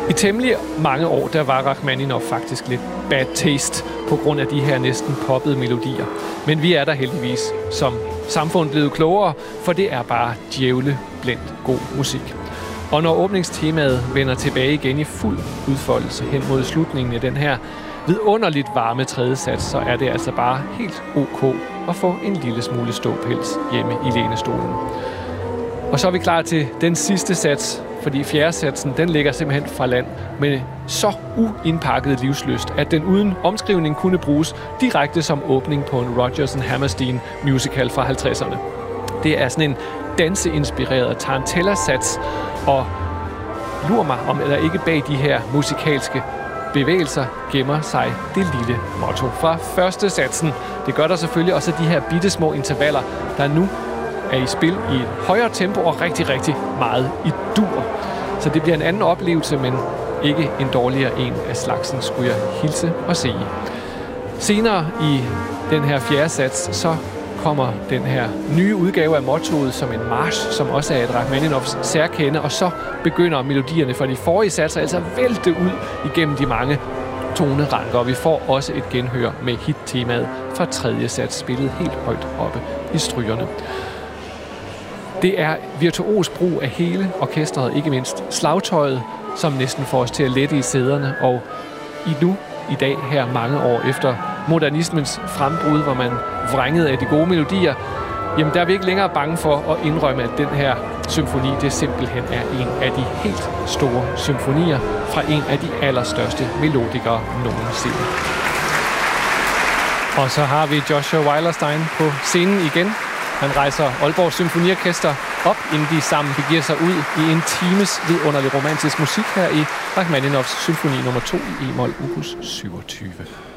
I temmelig mange år, der var Rachmaninov faktisk lidt bad taste på grund af de her næsten poppede melodier. Men vi er der heldigvis som samfund blevet klogere, for det er bare djævleblændt god musik. Og når åbningstemaet vender tilbage igen i fuld udfoldelse hen mod slutningen af den her vidunderligt varme tredje sats, så er det altså bare helt ok at få en lille smule ståpels hjemme i lænestolen. Og så er vi klar til den sidste sats, fordi fjerde satsen, den ligger simpelthen fra land med så uindpakket livslyst, at den uden omskrivning kunne bruges direkte som åbning på en Rodgers & Hammerstein musical fra 50'erne. Det er sådan en danseinspireret tarantella-sats, og lur mig, om eller ikke bag de her musikalske bevægelser gemmer sig det lille motto fra første satsen. Det gør der selvfølgelig også de her bittesmå intervaller, der nu er i spil i et højere tempo og rigtig, rigtig meget i dur. Så det bliver en anden oplevelse, men ikke en dårligere en af slagsen, skulle jeg hilse og sige. Senere i den her fjerde sats, så kommer den her nye udgave af mottoet som en march, som også er et Rachmaninovs særkende, og så begynder melodierne fra de forrige satser altså at vælte ud igennem de mange toneranker, og vi får også et genhør med hit-temaet fra tredje sats, spillet helt højt oppe i strygerne. Det er virtuos brug af hele orkestret, ikke mindst slagtøjet, som næsten får os til at lette i sæderne, og i dag her mange år efter modernismens frembrud, hvor man vrængede af de gode melodier, jamen der er vi ikke længere bange for at indrømme, at den her symfoni, det simpelthen er en af de helt store symfonier fra en af de allerstørste melodikere nogensinde. Og så har vi Joshua Weilerstein på scenen igen. Han rejser Aalborg Symfoniorkester op, inden de sammen begiver sig ud i en times vidunderlig romantisk musik her i Rachmaninovs symfoni nummer 2 i e-mol opus 27.